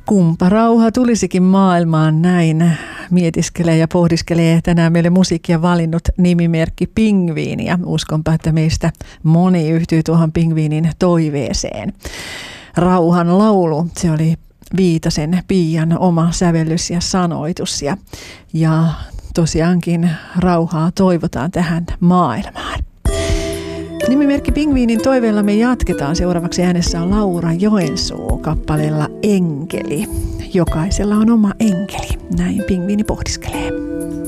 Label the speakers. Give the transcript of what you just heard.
Speaker 1: Kumpa rauha tulisikin maailmaan, näin mietiskelee ja pohdiskelee tänään meille musiikkia valinnut nimimerkki Pingviini, ja uskonpa, että meistä moni yhtyy tuohon Pingviinin toiveeseen. Rauhan laulu, se oli Viitasen Piian oma sävellys ja sanoitus, ja tosiaankin rauhaa toivotaan tähän maailmaan. Nimimerkki Pingviinin toiveella me jatketaan. Seuraavaksi äänessä on Laura Joensuu kappaleella Enkeli. Jokaisella on oma enkeli. Näin Pingviini pohdiskelee.